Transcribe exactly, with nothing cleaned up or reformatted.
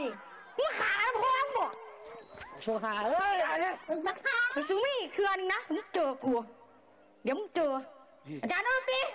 นี่มึงขาแล้วพ้องบ่ชัวขาเอ้ยอะไรมันซูมี่เครือนึงนะมึงเจอกูเดี๋ยวมึงเจออาจารย์ดนตรี